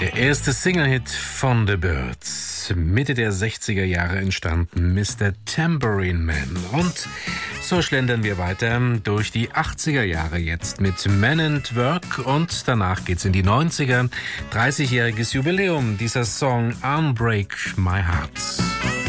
Der erste Single-Hit von The Byrds, Mitte der 60er Jahre entstanden, Mr. Tambourine Man. Und so schlendern wir weiter durch die 80er Jahre jetzt mit Men at Work und danach geht's in die 90er. 30-jähriges Jubiläum dieser Song Unbreak My Heart.